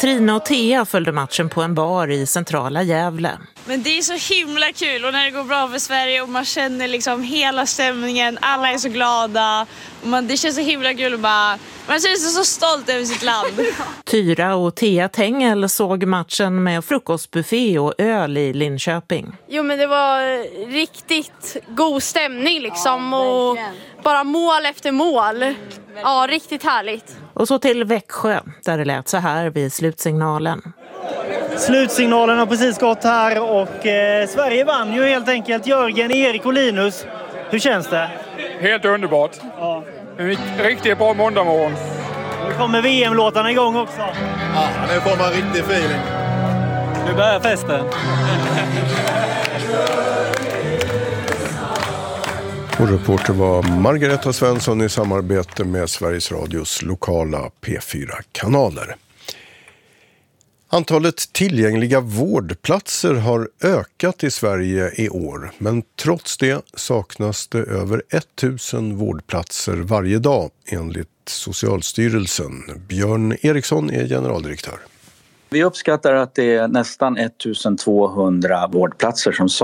Trina och Thea följde matchen på en bar i centrala Gävle. Men det är så himla kul och när det går bra för Sverige och man känner liksom hela stämningen, alla är så glada och det känns så himla kul och man känner sig så stolt över sitt land. Tyra och Thea Tengel såg matchen med frukostbuffé och öl i Linköping. Jo, men det var riktigt god stämning liksom, och bara mål efter mål. Ja, riktigt härligt. Och så till Växjö där det lät så här vid slutsignalen. Slutsignalen har precis gått här och Sverige vann ju helt enkelt. Jörgen, Erik och Linus. Hur känns det? Helt underbart. Ja. En riktigt bra måndagmorgon. Nu kommer VM-låtarna igång också. Ja, nu får man riktig feeling. Nu börjar festen. Och reporter var Margareta Svensson i samarbete med Sveriges Radios lokala P4-kanaler. Antalet tillgängliga vårdplatser har ökat i Sverige i år, men trots det saknas det över 1000 vårdplatser varje dag enligt Socialstyrelsen. Björn Eriksson är generaldirektör. Vi uppskattar att det är nästan 1200 vårdplatser som